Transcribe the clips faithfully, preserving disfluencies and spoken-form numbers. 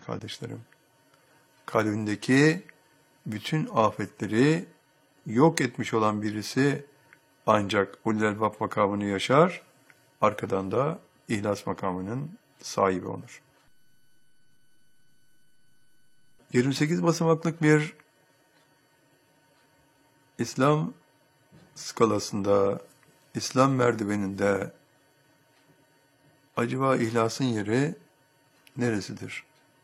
kardeşlerim. Kalbindeki bütün afetleri yok etmiş olan birisi ancak ulul elbab makamını yaşar, arkadan da ihlas makamının sahibi olur. yirmi sekiz basamaklık bir İslam skalasında, İslam merdiveninde acaba ihlasın yeri neresidir?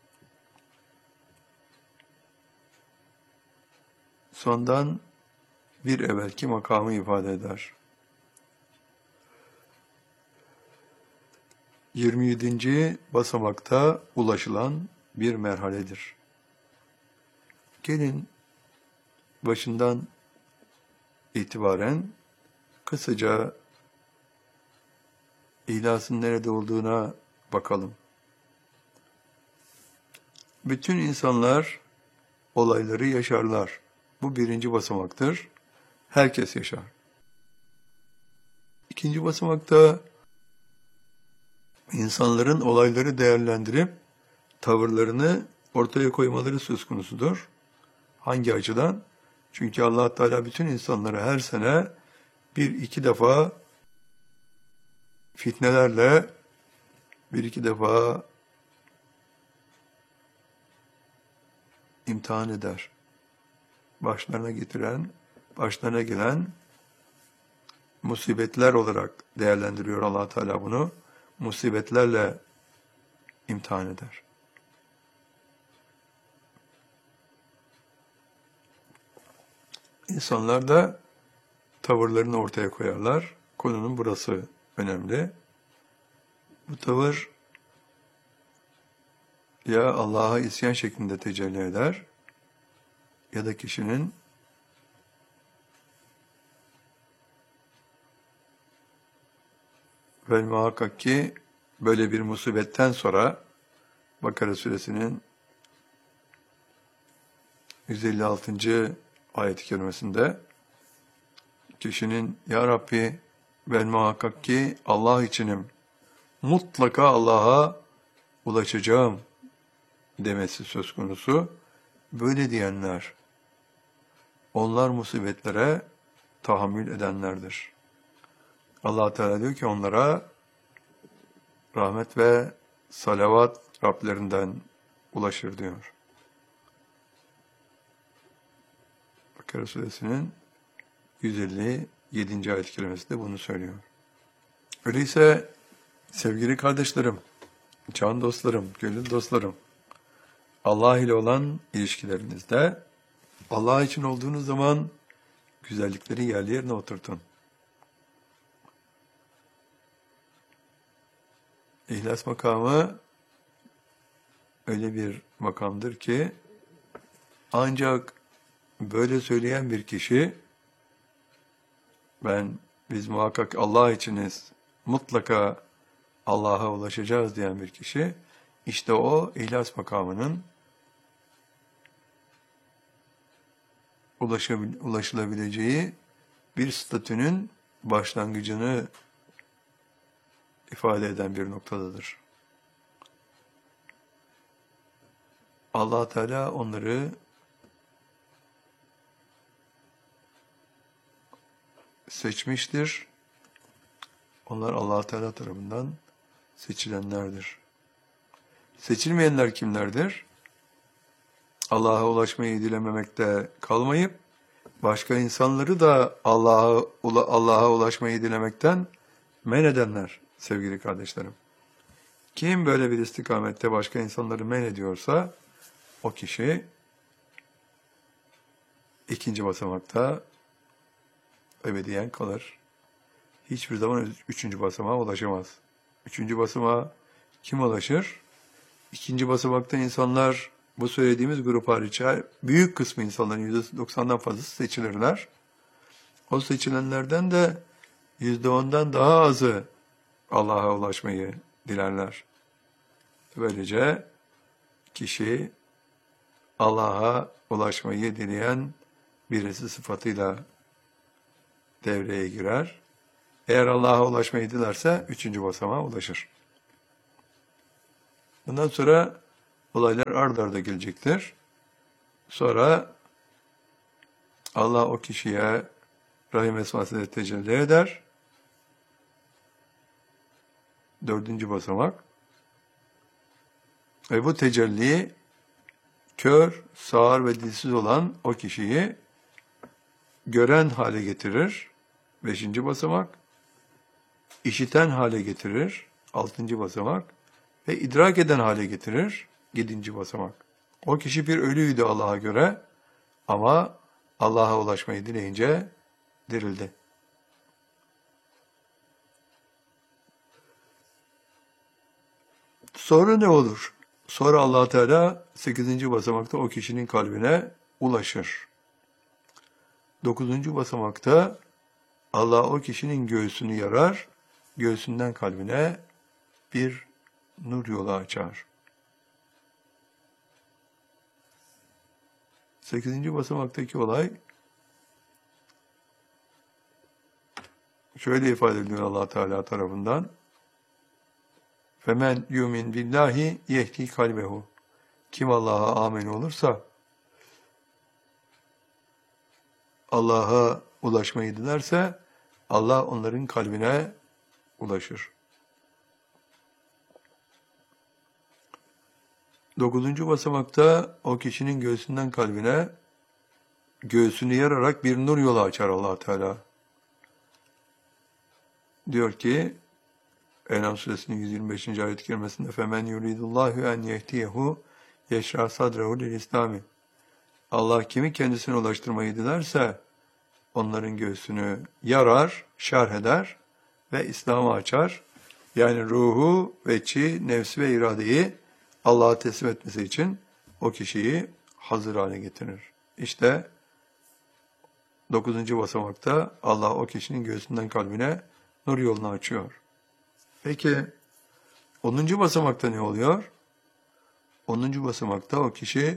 Sondan bir evvelki makamı ifade eder. yirmi yedinci basamakta ulaşılan bir merhaledir. Gelin başından itibaren kısaca ihlasın nerede olduğuna bakalım. Bütün insanlar olayları yaşarlar. Bu birinci basamaktır. Herkes yaşar. İkinci basamakta insanların olayları değerlendirip tavırlarını ortaya koymaları söz konusudur. Hangi açıdan? Çünkü Allah Teala bütün insanları her sene bir iki defa fitnelerle, bir iki defa imtihan eder. Başlarına getiren, başlarına gelen musibetler olarak değerlendiriyor Allah Teala bunu. Musibetlerle imtihan eder. İnsanlar da tavırlarını ortaya koyarlar. Konunun burası önemli. Bu tavır ya Allah'a isyan şeklinde tecelli eder ya da kişinin ve muhakkak ki böyle bir musibetten sonra Bakara suresinin yüz elli altıncı ayet-i kerimesinde kişinin ya Rabbi ben muhakkak ki Allah içinim, mutlaka Allah'a ulaşacağım demesi söz konusu. Böyle diyenler, onlar musibetlere tahammül edenlerdir. Allah Teala diyor ki onlara rahmet ve salavat Rablerinden ulaşır diyor. Bakara suresinin yüz elli yedinci ayet-i kerimesi de bunu söylüyor. Öyleyse sevgili kardeşlerim, can dostlarım, gönül dostlarım, Allah ile olan ilişkilerinizde Allah için olduğunuz zaman güzellikleri yerli yerine oturtun. İhlas makamı öyle bir makamdır ki ancak böyle söyleyen bir kişi ben biz muhakkak Allah içiniz, mutlaka Allah'a ulaşacağız diyen bir kişi işte o ihlas makamının ulaşılabileceği bir statünün başlangıcını ifade eden bir noktadadır. Allah Teala onları seçmiştir. Onlar Allah Teala tarafından seçilenlerdir. Seçilmeyenler kimlerdir? Allah'a ulaşmayı dilememekte kalmayıp başka insanları da Allah'a Allah'a ulaşmayı dilemekten men edenler sevgili kardeşlerim. Kim böyle bir istikamette başka insanları men ediyorsa o kişi ikinci basamakta ebediyen kalır. Hiçbir zaman üçüncü basamağa ulaşamaz. Üçüncü basamağa kim ulaşır? İkinci basamakta insanlar, bu söylediğimiz grup hariç, büyük kısmı insanların yüzde doksandan fazlası seçilirler. O seçilenlerden de yüzde ondan daha azı Allah'a ulaşmayı dilerler. Böylece kişi Allah'a ulaşmayı dileyen birisi sıfatıyla devreye girer. Eğer Allah'a ulaşmayı dilerse üçüncü basamağa ulaşır. Bundan sonra olaylar ard arda gelecektir. Sonra Allah o kişiye rahim esmasıyla tecelli eder. Dördüncü basamak. Ve bu tecelli kör, sağır ve dilsiz olan o kişiyi gören hale getirir. Beşinci basamak. İşiten hale getirir. Altıncı basamak. Ve idrak eden hale getirir. Yedinci basamak. O kişi bir ölüydü Allah'a göre ama Allah'a ulaşmayı dileyince dirildi. Sonra ne olur? Sonra Allah Teala sekizinci basamakta o kişinin kalbine ulaşır. Dokuzuncu basamakta Allah o kişinin göğsünü yarar, göğsünden kalbine bir nur yolu açar. Sekizinci basamaktaki olay şöyle ifade ediliyor Allah Teala tarafından. Femen yumin billahi yehdi kalbehu. Kim Allah'a amin olursa Allah'a ulaşmayı dilerse Allah onların kalbine ulaşır. Dokuzuncu basamakta o kişinin göğsünden kalbine göğsünü yararak bir nur yolu açar Allah Teala. Diyor ki En'am suresinin yüz yirmi beşinci ayet-i kerimesinde femen yuridullahu en yehdiyehu yeşra sadrehu lil İslami. Allah kimi kendisine ulaştırmayı dilerse onların göğsünü yarar, şerh eder ve İslam'ı açar. Yani ruhu, veçi, nefsi ve iradeyi Allah'a teslim etmesi için o kişiyi hazır hale getirir. İşte dokuzuncu basamakta Allah o kişinin göğsünden kalbine nur yolunu açıyor. Peki onuncu basamakta ne oluyor? onuncu basamakta o kişi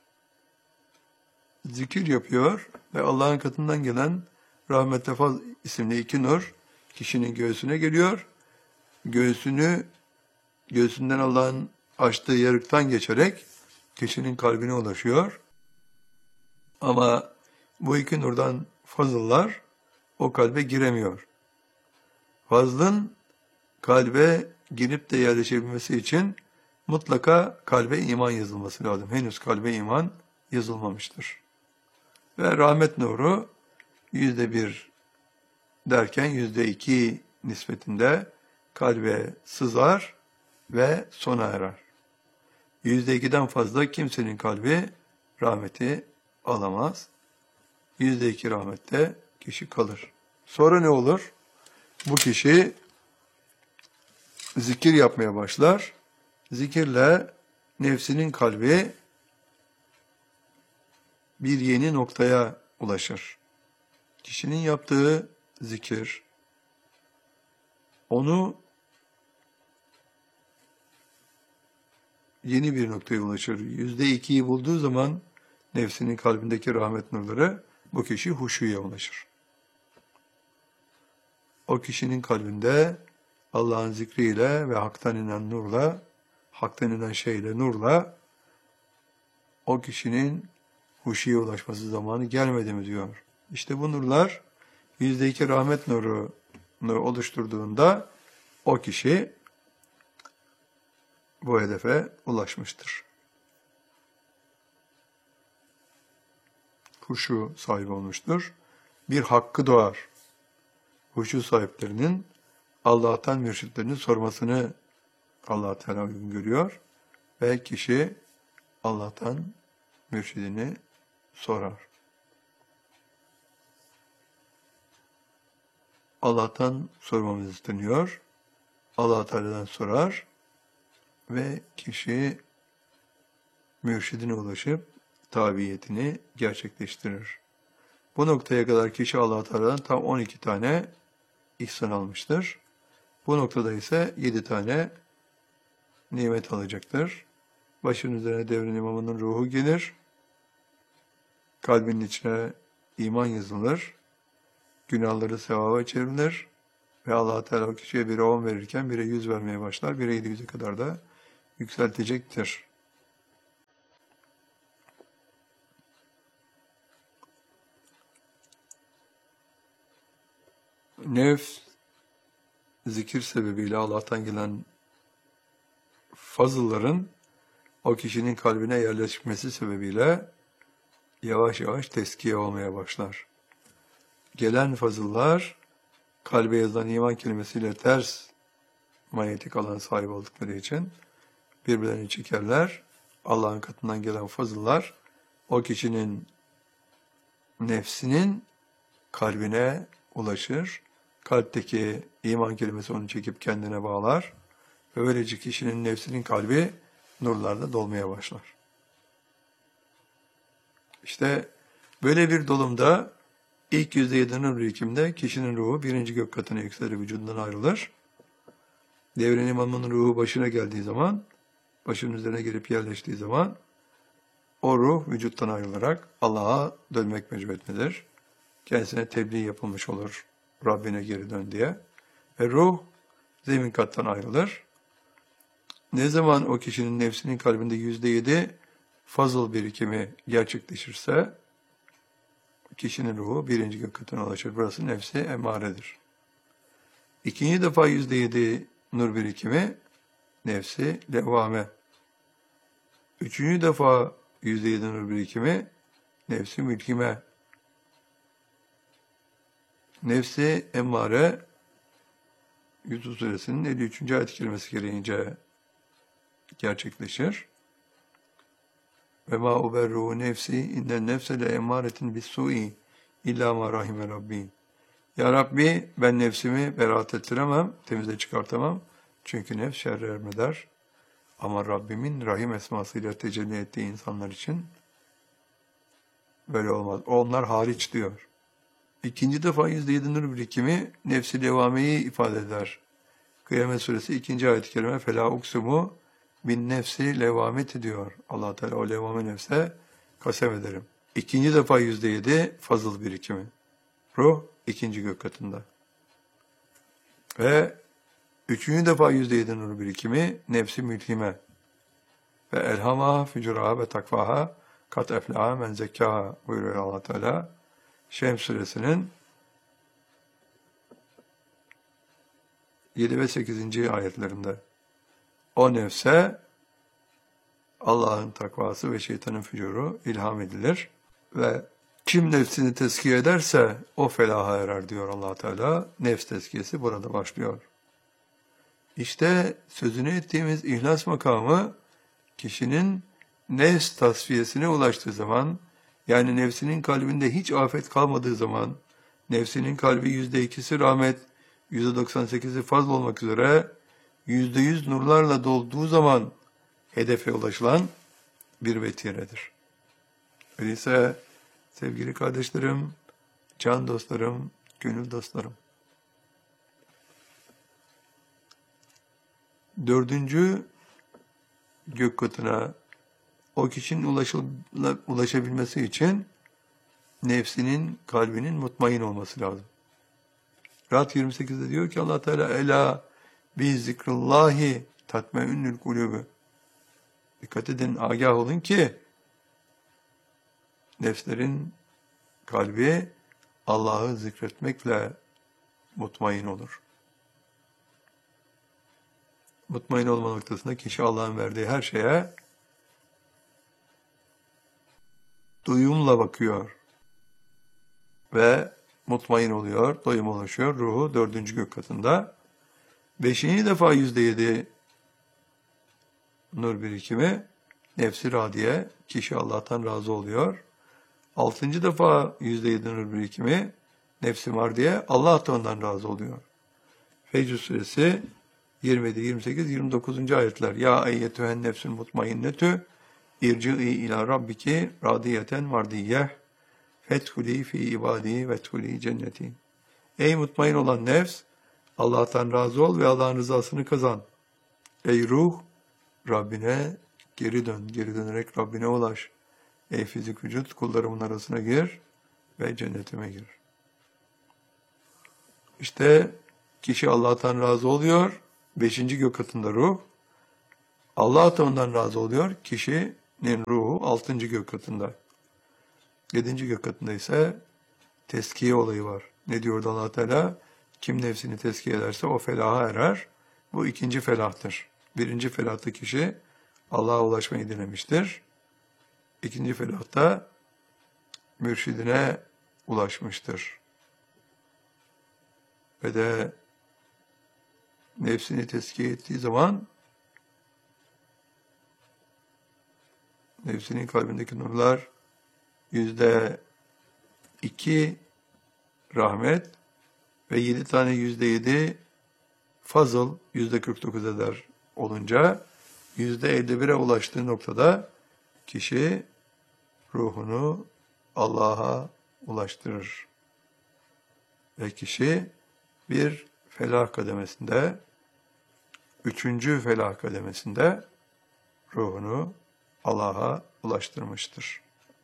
zikir yapıyor ve Allah'ın katından gelen rahmet ve faz isimli iki nur kişinin göğsüne geliyor. Göğsünü, göğsünden Allah'ın açtığı yarıktan geçerek kişinin kalbine ulaşıyor. Ama bu iki nurdan fazıllar o kalbe giremiyor. Fazlın kalbe girip de yerleşebilmesi için mutlaka kalbe iman yazılması lazım. Henüz kalbe iman yazılmamıştır. Ve rahmet nuru yüzde bir derken yüzde iki nispetinde kalbe sızar ve sona erer. Yüzde ikiden fazla kimsenin kalbi rahmeti alamaz. Yüzde iki rahmette kişi kalır. Sonra ne olur? Bu kişi zikir yapmaya başlar. Zikirle nefsinin kalbi bir yeni noktaya ulaşır. Kişinin yaptığı zikir onu yeni bir noktaya ulaşır. Yüzde ikiyi bulduğu zaman nefsinin kalbindeki rahmet nurları bu kişi huşuya ulaşır. O kişinin kalbinde Allah'ın zikriyle ve haktan inen nurla, haktan inen şeyle, nurla o kişinin huşuya ulaşması zamanı gelmedi mi diyor. İşte bu nurlar yüzde iki rahmet nurunu oluşturduğunda o kişi bu hedefe ulaşmıştır. Huşu sahibi olmuştur. Bir hakkı doğar. Huşu sahiplerinin Allah'tan mürşitlerini sormasını Allah Teala uygun görüyor ve kişi Allah'tan mürşidini sorar. Allah'tan sormamız isteniyor. Allah Teala'dan sorar ve kişi mürşidine ulaşıp tabiyetini gerçekleştirir. Bu noktaya kadar kişi Allah Teala'dan tam on iki tane ihsan almıştır. Bu noktada ise yedi tane nimet alacaktır. Başının üzerine devrin imamının ruhu gelir. Kalbinin içine iman yazılır. Günahları sevaba çevrilir. Ve Allah Teala o kişiye bire on verirken bire yüz vermeye başlar. Bire yedi yüze kadar da yükseltecektir. Nefs, zikir sebebiyle Allah'tan gelen fazılların o kişinin kalbine yerleşmesi sebebiyle yavaş yavaş teskiye olmaya başlar. Gelen fazıllar kalbe yazılan iman kelimesiyle ters manyetik alan sahibi oldukları için birbirlerini çekerler. Allah'ın katından gelen fazıllar o kişinin nefsinin kalbine ulaşır. Kalpteki iman kelimesi onu çekip kendine bağlar. Ve böylece kişinin nefsinin kalbi nurlarla dolmaya başlar. İşte böyle bir dolumda ilk yüzde yedi nur birikimde kişinin ruhu birinci gök katına yükselir, vücudundan ayrılır. Devren imamın ruhu başına geldiği zaman, başının üzerine gelip yerleştiği zaman o ruh vücuttan ayrılarak Allah'a dönmek mecburiyetindedir. Kendisine tebliğ yapılmış olur Rabbine geri dön diye. Ve ruh zemin kattan ayrılır. Ne zaman o kişinin nefsinin kalbinde yüzde yedi fazıl birikimi gerçekleşirse kişinin ruhu birinci gök katına ulaşır. Burası nefsi emaredir. İkinci defa yüzde yedi nur birikimi nefsi levvame. Üçüncü defa yüzde yedi nur birikimi nefsi mülkime. Nefsi emmare Yusuf Suresinin elli üçüncü ayet kelimesi gereğince gerçekleşir. Ve ma uberru nefsi innen nefse le emaretin bis su'i illa ma rahime rabbi. Ya Rabbi, ben nefsimi beraat ettiremem, temize çıkartamam. Çünkü nefs şerre ermeder. Ama Rabbimin rahim esmasıyla tecelli ettiği insanlar için böyle olmaz. Onlar hariç diyor. İkinci defa yüzde yedi nur birikimi nefsi devameyi ifade eder. Kıyamet Suresi ikinci ayet-i kerime Fela uksumu bin nefsi levameti diyor. Allah Teala o levame nefse kasem ederim. İkinci defa yüzde yedi fazıl birikimi. Ruh ikinci gök katında. Ve üçüncü defa yüzde yedi nur birikimi nefsi mülhime. Ve elhamaha fücuraha ve takvaha kat eflaha men zekkaha buyuruyor Allah Teala. Şems Suresinin yedi ve sekizinci ayetlerinde. O nefse Allah'ın takvası ve şeytanın fücuru ilham edilir ve kim nefsini tezkiye ederse o felaha erer diyor Allah Teala. Nefs tezkiyesi burada başlıyor. İşte sözünü ettiğimiz ihlas makamı kişinin nefs tasfiyesine ulaştığı zaman, yani nefsinin kalbinde hiç afet kalmadığı zaman, nefsinin kalbi yüzde ikisi rahmet, yüzde doksan sekizi fazl olmak üzere yüzde yüz nurlarla dolduğu zaman hedefe ulaşılan bir vetiredir. Öyleyse sevgili kardeşlerim, can dostlarım, gönül dostlarım, dördüncü gök katına o kişinin ulaşıl- ulaşabilmesi için nefsinin, kalbinin mutmain olması lazım. Ra'd yirmi sekizde diyor ki Allah Teala ela bi zikrullahi tatmainnül kulübü. Dikkat edin, agah olun ki nefslerin kalbi Allah'ı zikretmekle mutmain olur. Mutmain olma noktasında kişi Allah'ın verdiği her şeye duyumla bakıyor ve mutmain oluyor, doyuma ulaşıyor. Ruhu dördüncü gök katında. Beşinci defa yüzde yedi nur birikimi nefsi radiye, kişi Allah'tan razı oluyor. Altıncı defa yüzde yedi nur birikimi nefsi mardiye, Allah da ondan razı oluyor. Fecr Suresi yirmi yedi, yirmi sekiz, yirmi dokuzuncu ayetler. Ya eyyetühen nefsün mutmainnetü irci'i ila rabbiki radiyeten mardiyeh fethuli fi ibadi vethuli cenneti. Ey mutmain olan nefs, Allah'tan razı ol ve Allah'ın rızasını kazan. Ey ruh, Rabbine geri dön, geri dönerek Rabbine ulaş. Ey fizik vücut, kullarımın arasına gir ve cennetime gir. İşte kişi Allah'tan razı oluyor, beşinci gök katında ruh. Allah da ondan razı oluyor, kişinin ruhu altıncı gök katında. Yedinci gök katında ise teskiye olayı var. Ne diyordu Allah Teala? Kim nefsini tezkiye ederse o felaha erer. Bu ikinci felahtır. Birinci felahta kişi Allah'a ulaşmayı dilemiştir. İkinci felahta mürşidine ulaşmıştır. Ve de nefsini tezkiye ettiği zaman nefsinin kalbindeki nurlar yüzde iki rahmet ve yedi tane yüzde yedi fazıl yüzde kırk dokuz eder olunca yüzde elli bire ulaştığı noktada kişi ruhunu Allah'a ulaştırır. Ve kişi bir felah kademesinde, üçüncü felah kademesinde ruhunu Allah'a ulaştırmıştır.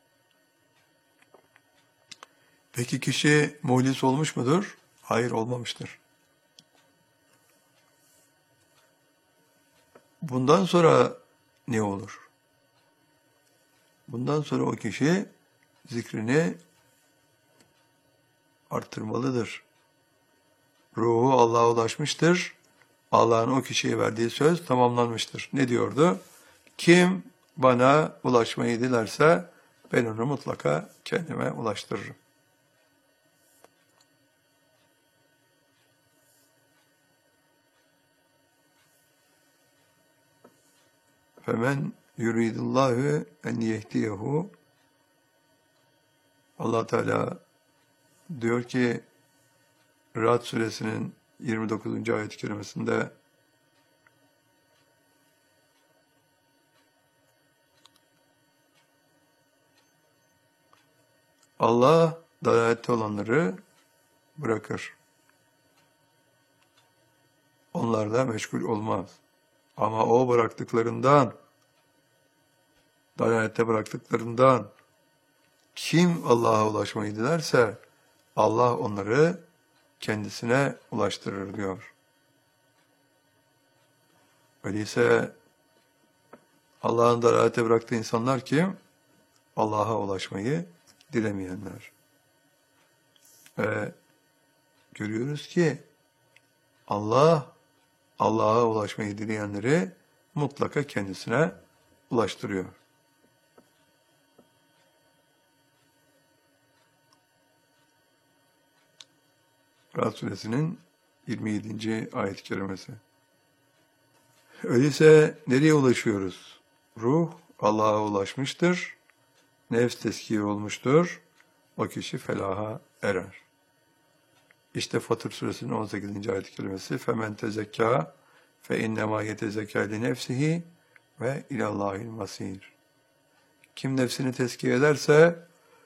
Peki kişi muhlis olmuş mudur? Hayır, olmamıştır. Bundan sonra ne olur? Bundan sonra o kişi zikrini artırmalıdır. Ruhu Allah'a ulaşmıştır. Allah'ın o kişiye verdiği söz tamamlanmıştır. Ne diyordu? Kim bana ulaşmayı dilerse ben onu mutlaka kendime ulaştırırım. Femen yuridullahu en yehdiyehu. Allah Teala diyor ki Ra'd suresinin yirmi dokuzuncu ayet-i kerimesinde Allah dalalette olanları bırakır. Onlarla meşgul olmaz. Ama o bıraktıklarından, dalalette bıraktıklarından kim Allah'a ulaşmayı dilerse Allah onları kendisine ulaştırır diyor. Öyleyse Allah'ın dalalete bıraktığı insanlar kim? Allah'a ulaşmayı dilemeyenler. Ve görüyoruz ki Allah, Allah'a ulaşmayı dileyenleri mutlaka kendisine ulaştırıyor. Ra'd suresinin yirmi yedinci ayet-i kerimesi. Öyleyse nereye ulaşıyoruz? Ruh Allah'a ulaşmıştır, nefs teskiye olmuştur, o kişi felaha erer. İşte Fatır suresinin on sekizinci ayet-i kerimesi. Femen tezekka fe innema yetezekka li nefsihi ve ilallahil masir. Kim nefsini tezkiye ederse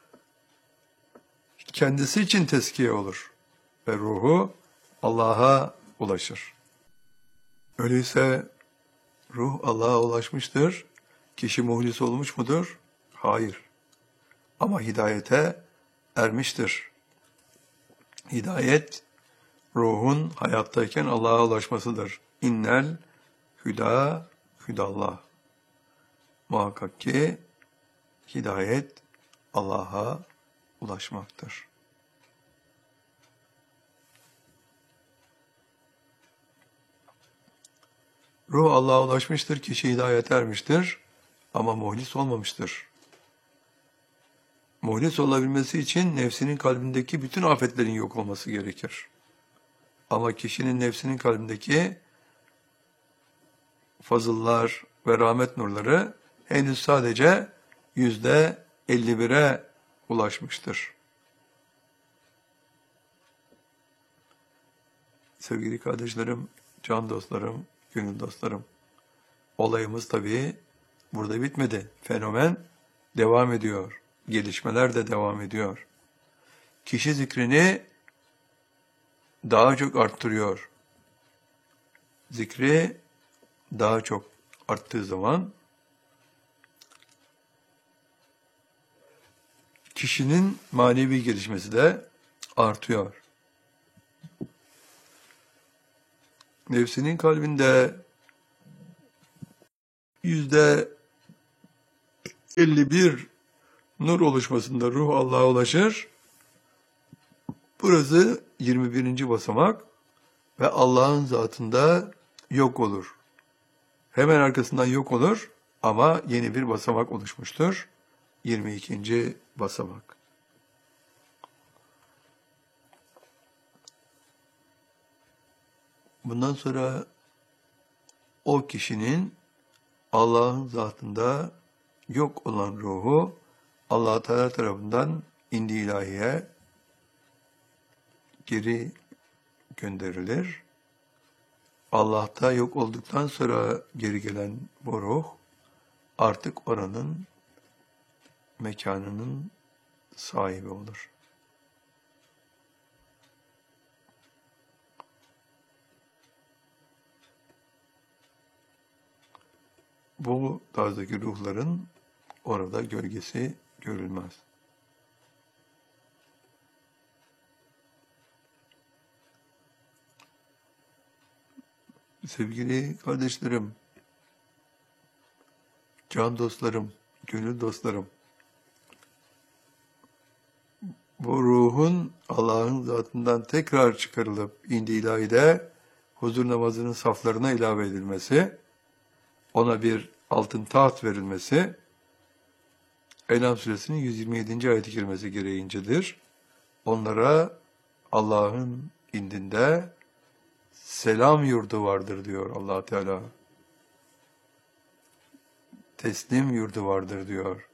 kendisi için tezkiye olur ve ruhu Allah'a ulaşır. Öyleyse ruh Allah'a ulaşmıştır. Kişi muhlis olmuş mudur? Hayır. Ama hidayete ermiştir. Hidayet, ruhun hayattayken Allah'a ulaşmasıdır. İnnel hüda hüdallah. Muhakkak ki hidayet Allah'a ulaşmaktır. Ruh Allah'a ulaşmıştır, kişi hidayete ermiştir ama muhlis olmamıştır. Muhlis olabilmesi için nefsinin kalbindeki bütün afetlerin yok olması gerekir. Ama kişinin nefsinin kalbindeki fazıllar ve rahmet nurları henüz sadece yüzde elli bire ulaşmıştır. Sevgili kardeşlerim, can dostlarım, gönül dostlarım, olayımız tabii burada bitmedi. Fenomen devam ediyor. Gelişmeler de devam ediyor. Kişi zikrini daha çok arttırıyor. Zikri daha çok arttığı zaman kişinin manevi gelişmesi de artıyor. Nefsinin kalbinde yüzde elli bir nur oluşmasında ruh Allah'a ulaşır. Burası yirmi birinci basamak ve Allah'ın zatında yok olur. Hemen arkasından yok olur ama yeni bir basamak oluşmuştur. yirmi ikinci basamak. Bundan sonra o kişinin Allah'ın zatında yok olan ruhu Allah Teala tarafından indi ilahiye geri gönderilir. Allah'ta yok olduktan sonra geri gelen bu ruh artık oranın mekanının sahibi olur. Bu tarzdaki ruhların orada gölgesi görülmez. Sevgili kardeşlerim, can dostlarım, gönül dostlarım, bu ruhun Allah'ın zatından tekrar çıkarılıp indi ilahide huzur namazının saflarına ilave edilmesi, ona bir altın taht verilmesi, En'am suresinin yüz yirmi yedinci ayet-i kerimesi gereğincedir. Onlara Allah'ın indinde selam yurdu vardır diyor Allah Teala. Teslim yurdu vardır diyor.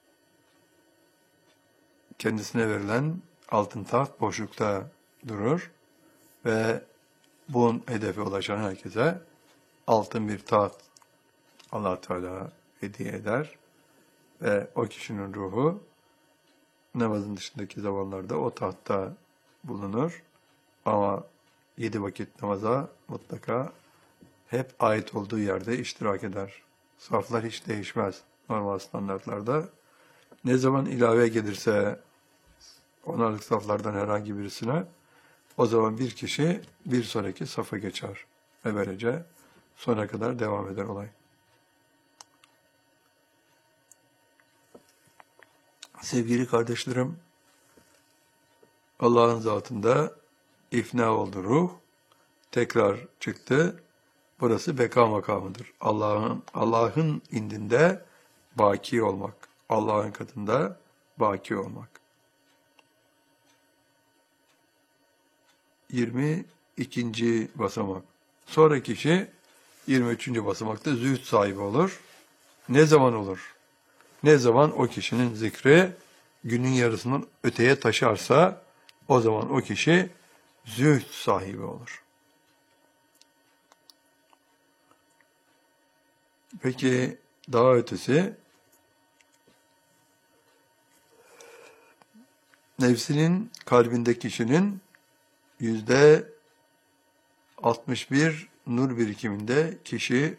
Kendisine verilen altın taht boşlukta durur ve bunun hedefe ulaşan herkese altın bir taht Allah Teala hediye eder ve o kişinin ruhu namazın dışındaki zamanlarda o tahtta bulunur ama yedi vakit namaza mutlaka hep ait olduğu yerde iştirak eder. Saflar hiç değişmez normal standartlarda. Ne zaman ilave gelirse onarlık saflardan herhangi birisine o zaman bir kişi bir sonraki safa geçer ve böylece sona kadar devam eder olay. Sevgili kardeşlerim, Allah'ın zatında ifna oldu ruh, tekrar çıktı. Burası beka makamıdır. Allah'ın Allah'ın indinde baki olmak, Allah'ın katında baki olmak. yirmi ikinci basamak. Sonra kişi yirmi üçüncü basamakta zühd sahibi olur. Ne zaman olur? Ne zaman o kişinin zikri günün yarısından öteye taşarsa o zaman o kişi zühd sahibi olur. Peki daha ötesi nefsinin kalbindeki kişinin yüzde altmış bir nur birikiminde kişi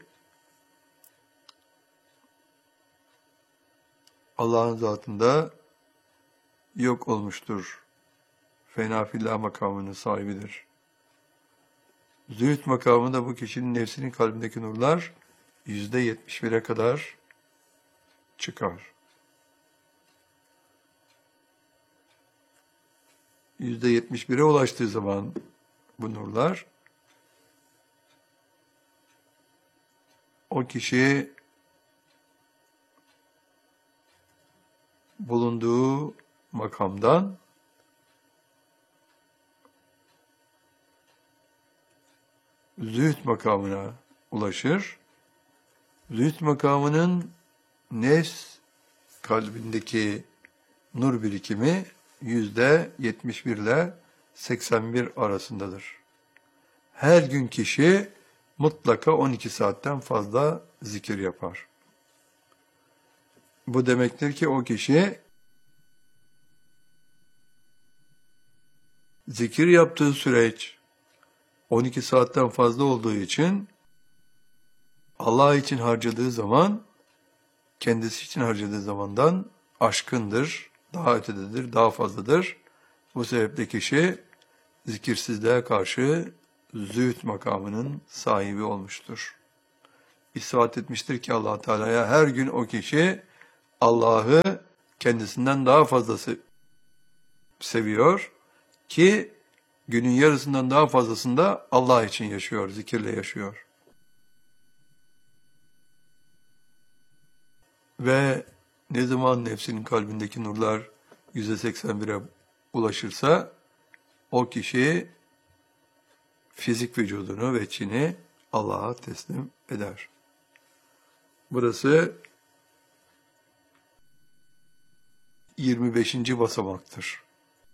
Allah'ın zatında yok olmuştur. Fena fillah makamının sahibidir. Zühd makamında bu kişinin nefsinin kalbindeki nurlar yüzde yetmiş bire kadar çıkar. Yüzde yetmiş bire ulaştığı zaman bu nurlar o kişi bulunduğu makamdan zühd makamına ulaşır. Zühd makamının nefs kalbindeki nur birikimi yüzde yetmiş bir ile seksen bir arasındadır. Her gün kişi mutlaka on iki saatten fazla zikir yapar. Bu demektir ki o kişi zikir yaptığı süreç on iki saatten fazla olduğu için Allah için harcadığı zaman kendisi için harcadığı zamandan aşkındır, daha ötededir, daha fazladır. Bu sebeple kişi zikirsizliğe karşı zühd makamının sahibi olmuştur. İspat etmiştir ki Allah Teala'ya her gün o kişi Allah'ı kendisinden daha fazla seviyor ki günün yarısından daha fazlasında Allah için yaşıyor, zikirle yaşıyor. Ve ne zaman nefsinin kalbindeki nurlar yüzde seksen bire ulaşırsa o kişi fizik vücudunu ve çini Allah'a teslim eder. Burası yirmi beşinci basamaktır.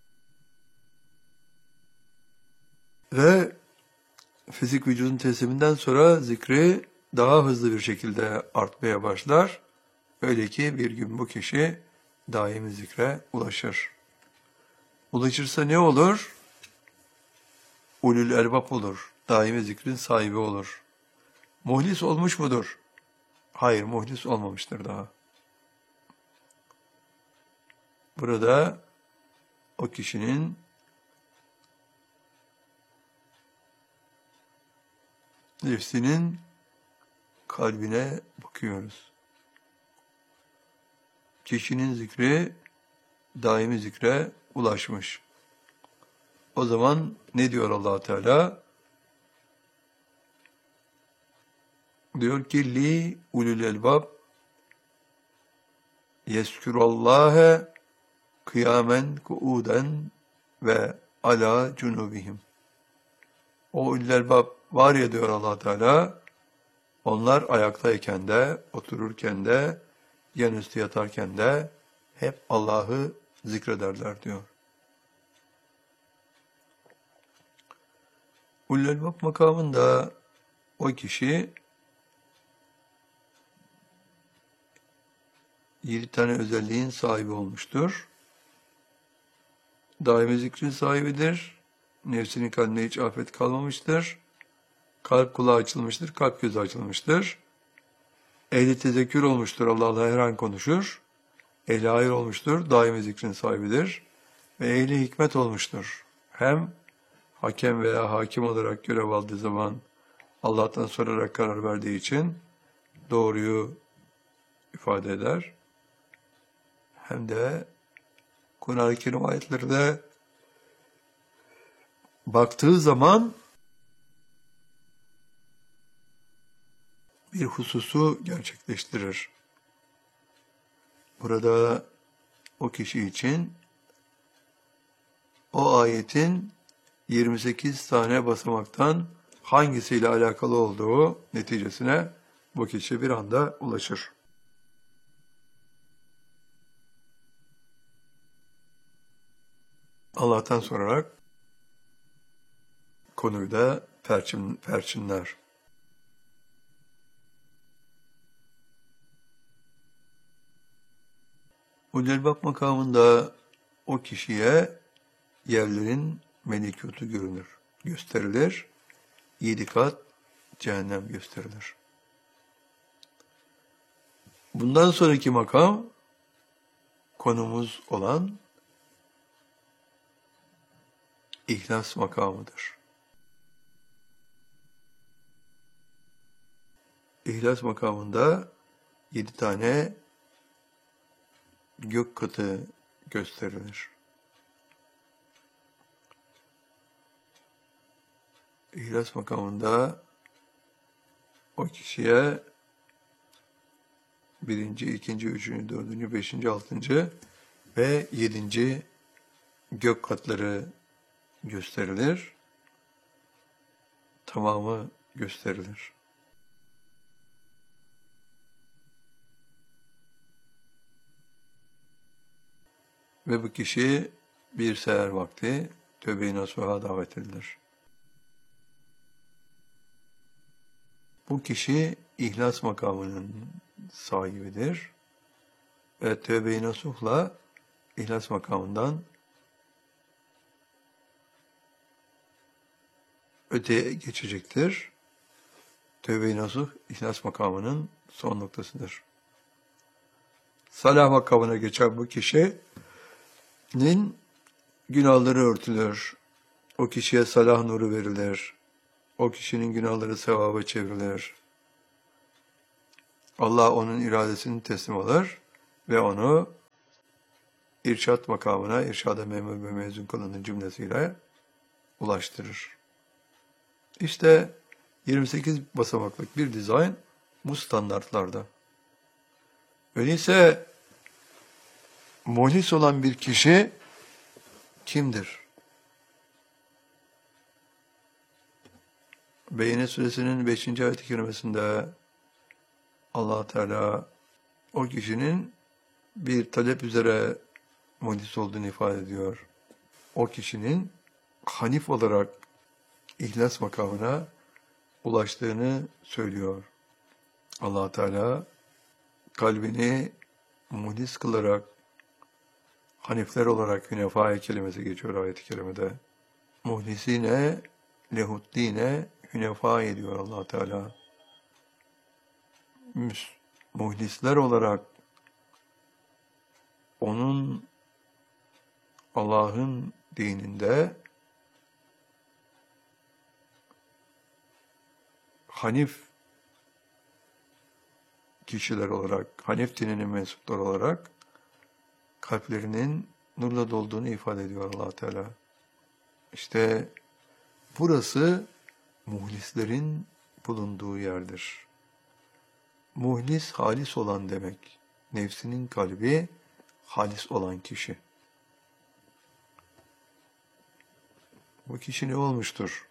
Ve fizik vücudun tesliminden sonra zikri daha hızlı bir şekilde artmaya başlar. Öyle ki bir gün bu kişi daimi zikre ulaşır. Ulaşırsa ne olur? Ulul erbab olur. Daimi zikrin sahibi olur. Muhlis olmuş mudur? Hayır, muhlis olmamıştır daha. Burada o kişinin nefsinin kalbine bakıyoruz. Kişinin zikri daimi zikre ulaşmış. O zaman ne diyor Allah Teala? Diyor ki li ulul elbab yeskürallâhe kıyamen kuuden ve ala cunubihim. O ulul elbab var ya diyor Allah Teala, onlar ayaktayken de, otururken de, yanüstü yatarken de hep Allah'ı zikrederler diyor. Ulul elbab makamında o kişi yedi tane özelliğin sahibi olmuştur. Daimi zikrin sahibidir. Nefsinin kalbine hiç afet kalmamıştır. Kalp kulağı açılmıştır, kalp gözü açılmıştır. Ehli tezekkür olmuştur, Allah'la her an konuşur. Ehli hayır olmuştur, daimi zikrin sahibidir. Ve ehli hikmet olmuştur. Hem hakem veya hakim olarak görev aldığı zaman Allah'tan sorarak karar verdiği için doğruyu ifade eder. Hem de Kur'an-ı Kerim ayetlerine baktığı zaman bir hususu gerçekleştirir. Burada o kişi için o ayetin yirmi sekiz tane basamaktan hangisiyle alakalı olduğu neticesine bu kişi bir anda ulaşır. Allah'tan sorarak konuyu da perçin, perçinler. Ulul elbab makamında o kişiye yerlerin melekutu görünür, gösterilir. Yedi kat cehennem gösterilir. Bundan sonraki makam konumuz olan İhlas makamıdır. İhlas makamında yedi tane gök katı gösterilir. İhlas makamında o kişiye birinci, ikinci, üçüncü, dördüncü, beşinci, altıncı ve yedinci gök katları gösterilir. Tamamı gösterilir. Ve bu kişi bir seher vakti tövbe-i nasuha davet edilir. Bu kişi ihlas makamının sahibidir ve tövbe-i nasuhla ihlas makamından öteye geçecektir. Tövbe-i nasuh ihlas makamının son noktasıdır. Salah makamına geçen bu kişinin günahları örtülür. O kişiye salah nuru verilir. O kişinin günahları sevaba çevrilir. Allah onun iradesini teslim alır ve onu irşat makamına, irşada memur ve mezun kılının cümlesiyle ulaştırır. İşte yirmi sekiz basamaklık bir dizayn bu standartlarda. Öyleyse muhlis olan bir kişi kimdir? Beyyine suresinin beşinci ayet-i kerimesinde Allah Teala o kişinin bir talep üzere muhlis olduğunu ifade ediyor. O kişinin hanif olarak ihlas makamına ulaştığını söylüyor. Allah Teala kalbini muhlis kılarak hanifler olarak hünefa kelimesi geçiyor ayet-i kerimede. Muhlisine lehuddine hünefa ediyor Allah Teala. Muhlisler olarak onun Allah'ın dininde hanif kişiler olarak, hanif dininin mensupları olarak kalplerinin nurla dolduğunu ifade ediyor Allah Teala. İşte burası muhlislerin bulunduğu yerdir. Muhlis, halis olan demek. Nefsinin kalbi halis olan kişi. Bu kişi ne olmuştur?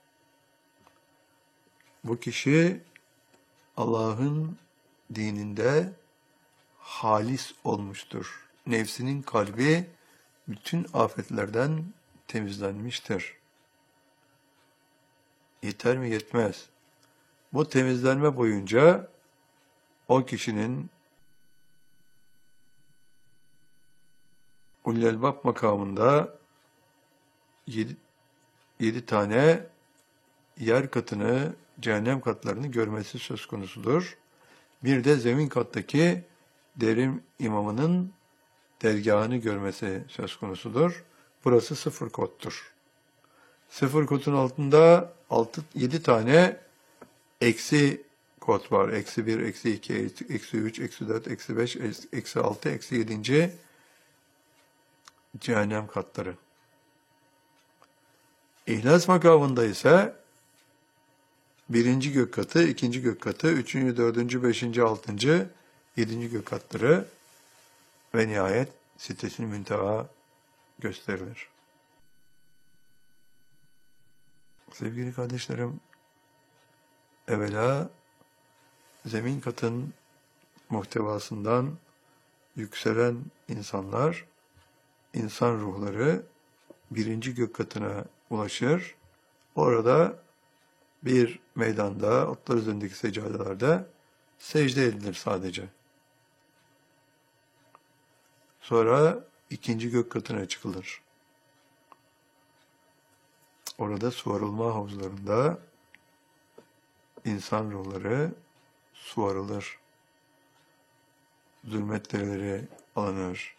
Bu kişi Allah'ın dininde halis olmuştur. Nefsinin kalbi bütün afetlerden temizlenmiştir. Yeter mi? Yetmez. Bu temizlenme boyunca o kişinin Ulul Elbab makamında yedi, yedi tane yer katını, cehennem katlarını görmesi söz konusudur. Bir de zemin kattaki derim imamının dergahını görmesi söz konusudur. Burası sıfır kodtur. Sıfır kodun altında altı, yedi tane eksi kod var. Eksi bir, eksi iki, eksi üç, eksi dört, eksi beş, eksi altı, eksi yedinci cehennem katları. İhlas makamında ise birinci gök katı, ikinci gök katı, üçüncü, dördüncü, beşinci, altıncı, yedinci gök katları ve nihayet Sidratul Münteha gösterilir. Sevgili kardeşlerim, evvela zemin katın muhtevasından yükselen insanlar, insan ruhları birinci gök katına ulaşır. Orada bir meydanda, otlar üzerindeki seccadelerde secde edilir sadece. Sonra ikinci gök katına çıkılır. Orada suvarılma havuzlarında insan ruhları suvarılır. Zulmet derileri alınır.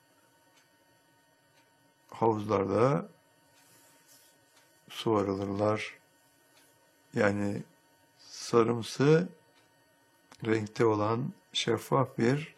Havuzlarda suvarılırlar. Yani sarımsı renkte olan şeffaf bir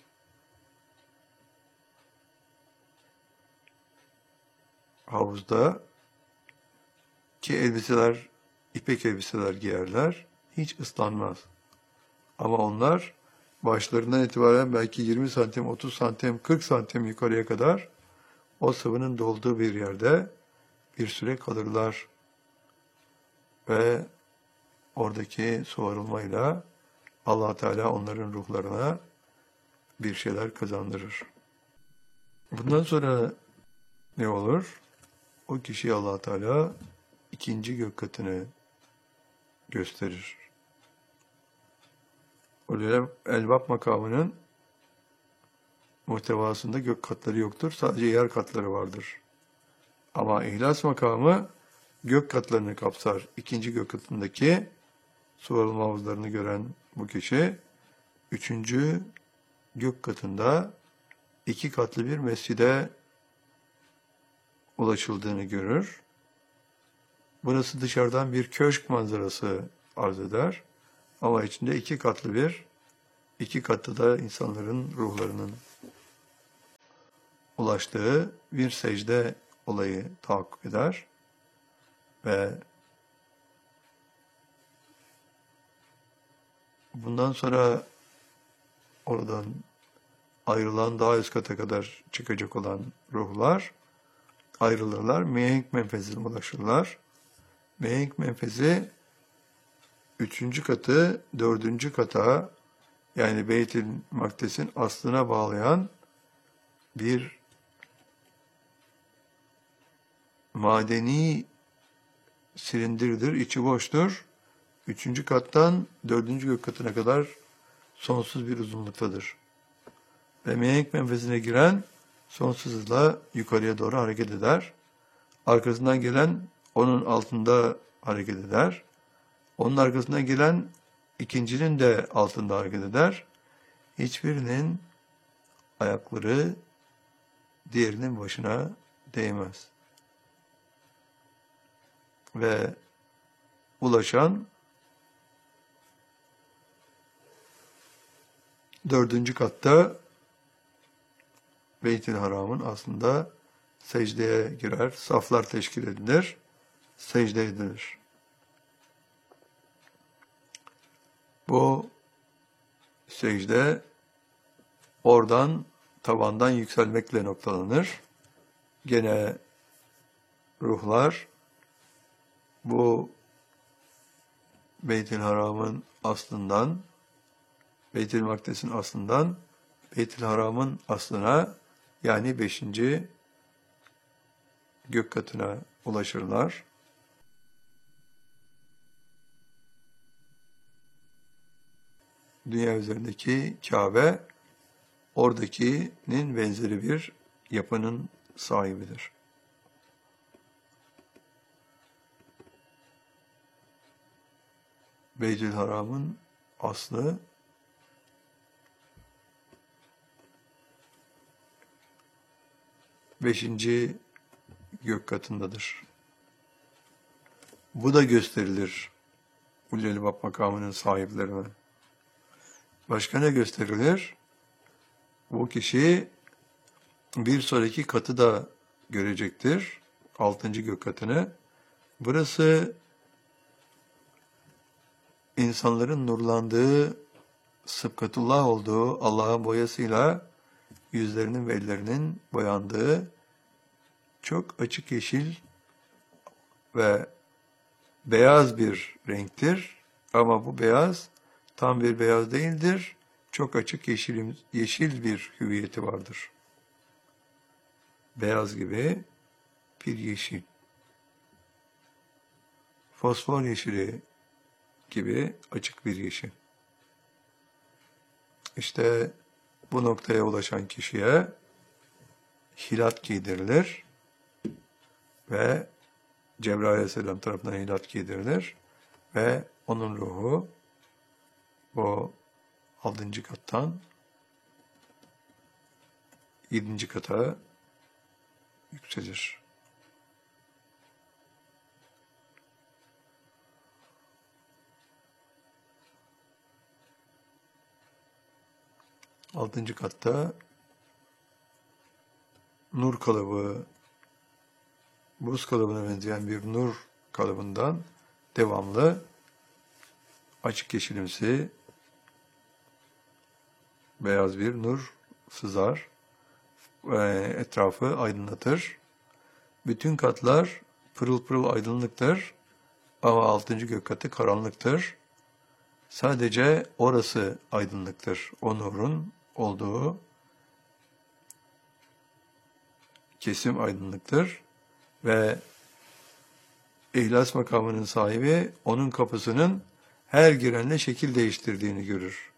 havuzda ki elbiseler, ipek elbiseler giyerler, hiç ıslanmaz. Ama onlar başlarından itibaren belki yirmi santim, otuz santim, kırk santim yukarıya kadar o sıvının dolduğu bir yerde bir süre kalırlar. Ve oradaki suvarılmayla Allah Teala onların ruhlarına bir şeyler kazandırır. Bundan sonra ne olur? O kişiye Allah Teala ikinci gök katını gösterir. Ulul Elbab makamının muhtevasında gök katları yoktur. Sadece yer katları vardır. Ama ihlas makamı gök katlarını kapsar. İkinci gök katındaki suvarılma havuzlarını gören bu kişi, üçüncü gök katında iki katlı bir mescide ulaşıldığını görür. Burası dışarıdan bir köşk manzarası arz eder. Ama içinde iki katlı bir, iki katlı da insanların ruhlarının ulaştığı bir secde olayı tahakkuk eder. ve bundan sonra oradan ayrılan daha üst kata kadar çıkacak olan ruhlar ayrılırlar. Mihenk menfezine ulaşırlar. Mihenk menfezi üçüncü katı dördüncü kata, yani Beyt-i Makdes'in aslına bağlayan bir madeni silindirdir, içi boştur. Üçüncü kattan dördüncü gök katına kadar sonsuz bir uzunluktadır. Ve mihenk menfezine giren sonsuz hızla yukarıya doğru hareket eder. Arkasından gelen onun altında hareket eder. Onun arkasından gelen ikincinin de altında hareket eder. Hiçbirinin ayakları diğerinin başına değmez. Ve ulaşan dördüncü katta Beyt-i Haram'ın aslında secdeye girer, saflar teşkil edilir, secde edilir. Bu secde oradan, tavandan yükselmekle noktalanır. Gene ruhlar bu Beyt-i Haram'ın aslından, Beyt-i Makdes'in aslından Beyt-i Haram'ın aslına, yani beşinci gök katına ulaşırlar. Dünya üzerindeki Kabe, oradakinin benzeri bir yapının sahibidir. Beyt-i Haram'ın aslı beşinci gök katındadır. Bu da gösterilir Ulul-Albab makamının sahiplerine. Başka ne gösterilir? Bu kişi bir sonraki katı da görecektir. Altıncı gök katını. Burası insanların nurlandığı, sıbkatullah olduğu, Allah'ın boyasıyla yüzlerinin ve ellerinin boyandığı çok açık yeşil ve beyaz bir renktir. Ama bu beyaz tam bir beyaz değildir. Çok açık yeşil, yeşil bir hüviyeti vardır. Beyaz gibi bir yeşil. Fosfor yeşili gibi açık bir yeşil. İşte bu noktaya ulaşan kişiye hilat giydirilir ve Cebrail Aleyhisselam tarafından hilat giydirilir ve onun ruhu bu altıncı kattan yedinci kata yükselir. Altıncı katta nur kalıbı, buz kalıbına benzeyen bir nur kalıbından devamlı açık yeşilimsi beyaz bir nur sızar ve etrafı aydınlatır. Bütün katlar pırıl pırıl aydınlıktır ama altıncı gök katı karanlıktır. Sadece orası aydınlıktır. O nurun olduğu kesim aydınlıktır ve İhlas makamının sahibi onun kapısının her girenle şekil değiştirdiğini görür.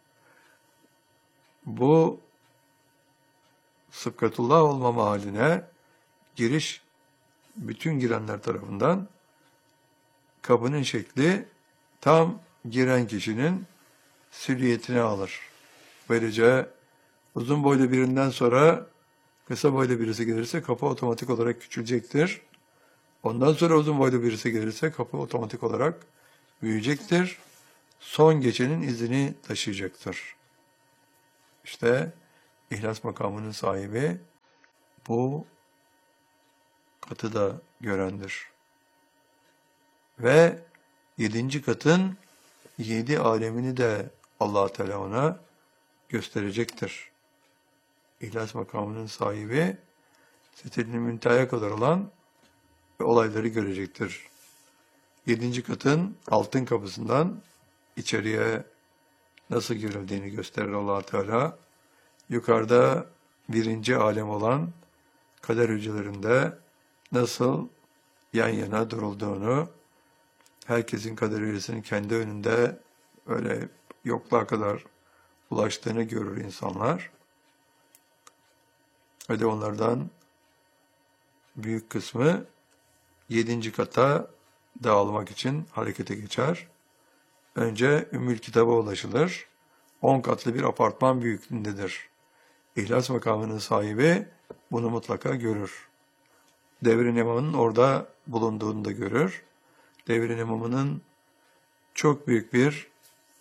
Bu sıbkatullah olmama haline giriş bütün girenler tarafından kapının şekli tam giren kişinin silüetini alır. Böylece uzun boylu birinden sonra kısa boylu birisi gelirse kapı otomatik olarak küçülecektir. Ondan sonra uzun boylu birisi gelirse kapı otomatik olarak büyüyecektir. Son geçenin izini taşıyacaktır. İşte İhlas makamının sahibi bu katı da görendir. ve yedinci katın yedi alemini de Allah Teala ona gösterecektir. İhlas makamının sahibi Sidret-i Münteha'ya kadar olan ve olayları görecektir. Yedinci katın altın kapısından içeriye nasıl girildiğini gösterir Allah Teala. Yukarıda birinci alem olan kader hücrelerinde nasıl yan yana durulduğunu, herkesin kader hücresinin kendi önünde öyle yokluğa kadar ulaştığını görür insanlar. Ve de onlardan büyük kısmı yedinci kata dağılmak için harekete geçer. Önce Ümmül Kitab'a ulaşılır. On katlı bir apartman büyüklüğündedir. İhlas makamının sahibi bunu mutlaka görür. Devrin imamının orada bulunduğunu da görür. Devrin imamının çok büyük bir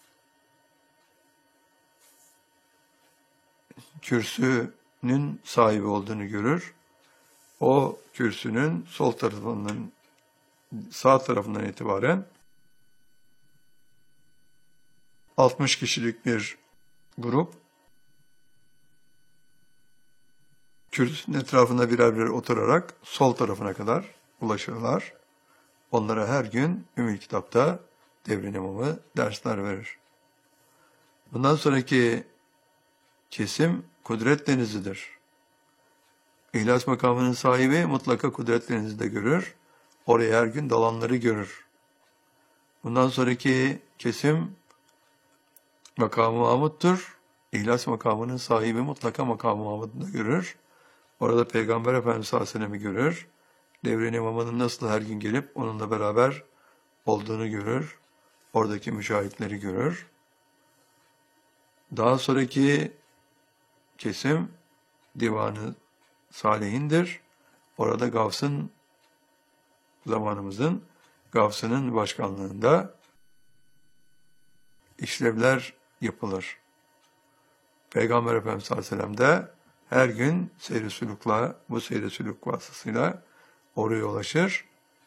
kürsünün sahibi olduğunu görür. O kürsünün sol tarafından, sağ tarafından itibaren altmış kişilik bir grup kürsünün etrafında birer birer oturarak sol tarafına kadar ulaşırlar. Onlara her gün Ümmül Kitap'ta devrin imamı dersler verir. Bundan sonraki kesim kudret denizidir. İhlas makamının sahibi mutlaka kudret denizini de görür. Oraya her gün dalanları görür. Bundan sonraki kesim makam-ı Mahmud'dur. İhlas makamının sahibi mutlaka makam-ı Mahmud'u da görür. Orada Peygamber Efendimiz sallallahu aleyhi ve sellem'i görür. Devrin imamının nasıl her gün gelip onunla beraber olduğunu görür. Oradaki müşahitleri görür. Daha sonraki kesim Divan-ı Salihin'dir. Orada Gavs'ın, zamanımızın Gavs'ının başkanlığında işlevler yapılır. Peygamber Efendimiz sallallahu aleyhi ve sellem de her gün seyri sülükla, bu seyri sülük vasıtasıyla oraya ulaşır.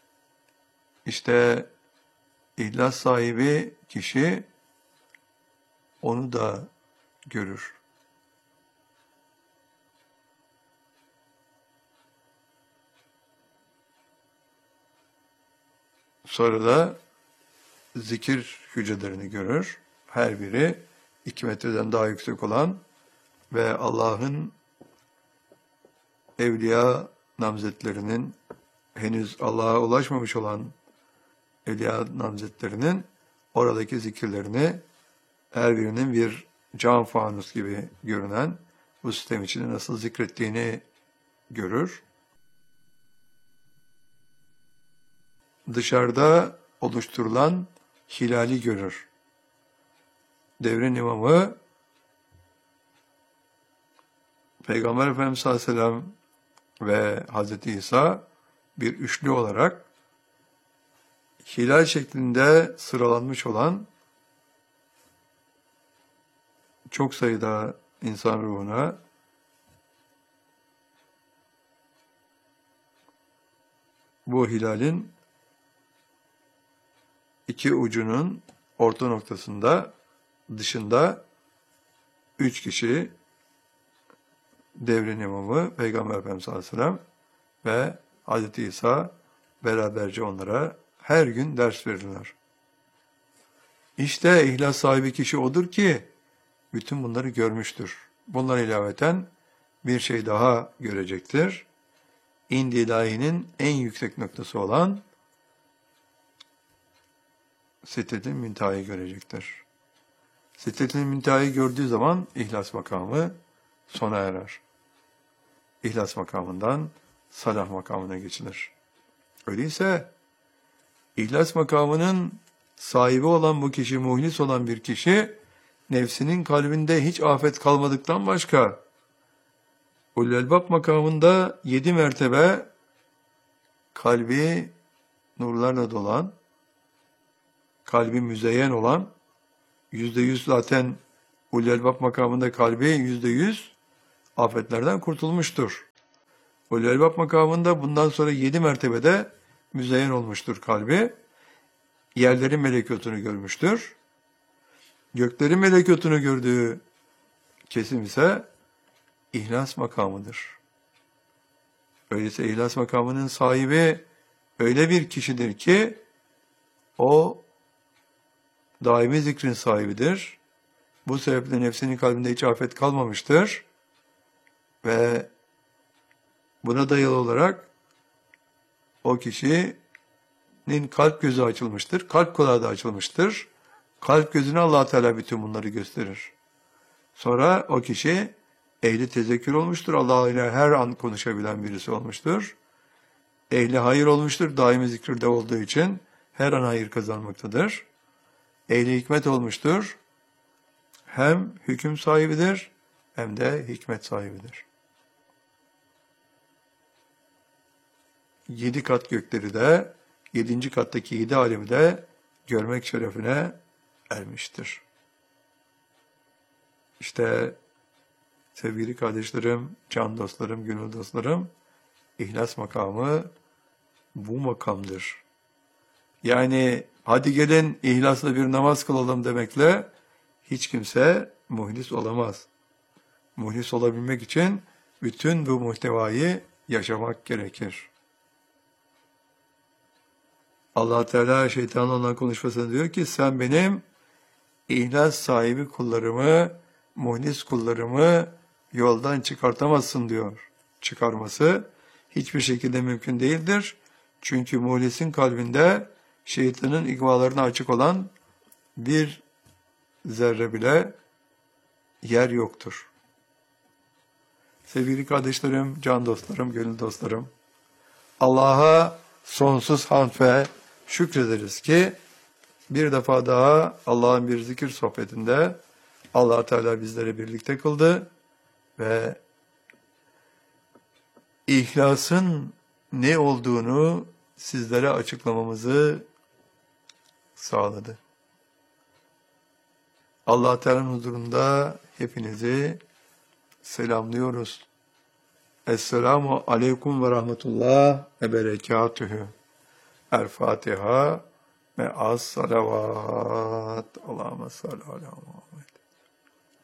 İşte ihlas sahibi kişi onu da görür. Sonra da zikir hücrelerini görür. Her biri iki metreden daha yüksek olan ve Allah'ın evliya namzetlerinin, henüz Allah'a ulaşmamış olan evliya namzetlerinin oradaki zikirlerini, her birinin bir cam fanus gibi görünen bu sistem içinde nasıl zikrettiğini görür. Dışarıda oluşturulan hilali görür. Devrin imamı Peygamber Efendimiz sallallahu aleyhi ve sellem ve Hazreti İsa bir üçlü olarak hilal şeklinde sıralanmış olan çok sayıda insan ruhuna bu hilalin iki ucunun orta noktasında dışında üç kişi devrin imamı Peygamber Efendimiz sallallahu aleyhi ve sellem ve Hazreti İsa beraberce onlara her gün ders verirler. İşte ihlas sahibi kişi odur ki bütün bunları görmüştür. Bunlara ilaveten bir şey daha görecektir. İnd-i ilahinin en yüksek noktası olan Sidret-i Münteha'yı görecektir. Sidret-i Münteha'yı gördüğü zaman ihlas makamı sona erer. İhlas makamından salah makamına geçilir. Öyleyse ihlas makamının sahibi olan bu kişi, muhlis olan bir kişi, nefsinin kalbinde hiç afet kalmadıktan başka, Ulul Elbab makamında yedi mertebe kalbi nurlarla dolan, kalbi müzeyyen olan, yüzde yüz zaten Ulul Elbab makamında kalbi yüzde yüz afetlerden kurtulmuştur. Ulul Elbab makamında bundan sonra yedi mertebede müzeyyen olmuştur kalbi. yerlerin melekutunu görmüştür. Göklerin melekutunu gördüğü kesim ise ihlas makamıdır. Öyleyse ihlas makamının sahibi öyle bir kişidir ki o daimi zikrin sahibidir. Bu sebeple nefsinin kalbinde hiç afet kalmamıştır. Ve buna dayalı olarak o kişinin kalp gözü açılmıştır. Kalp kulağı da açılmıştır. Kalp gözüne Allah Teala bütün bunları gösterir. Sonra o kişi ehli tezekkür olmuştur. Allah ile her an konuşabilen birisi olmuştur. Ehli hayır olmuştur. Daimi zikirde olduğu için her an hayır kazanmaktadır. Ehli hikmet olmuştur. Hem hüküm sahibidir hem de hikmet sahibidir. Yedi kat gökleri de, yedinci kattaki yedi alemi de görmek şerefine ermiştir. İşte sevgili kardeşlerim, can dostlarım, gönül dostlarım, ihlas makamı bu makamdır. Yani hadi gelin ihlasla bir namaz kılalım demekle hiç kimse muhlis olamaz. Muhlis olabilmek için bütün bu muhtevayı yaşamak gerekir. Allah Teala şeytanla olan konuşmasında diyor ki sen benim ihlas sahibi kullarımı, muhlis kullarımı yoldan çıkartamazsın diyor. Çıkarması hiçbir şekilde mümkün değildir. Çünkü muhlisin kalbinde şeytanın igvalarına açık olan bir zerre bile yer yoktur. Sevgili kardeşlerim, can dostlarım, gönül dostlarım, Allah'a sonsuz hamd ve şükrederiz ki bir defa daha Allah'ın bir zikir sohbetinde Allah Teala bizleri birlikte kıldı ve ihlasın ne olduğunu sizlere açıklamamızı sağladı. Allah Teala'nın huzurunda hepinizi selamlıyoruz. Esselamu aleyküm ve rahmetullah ve berekatühü. El-Fatiha ve as-salavat. Allahümme salli ala Muhammed.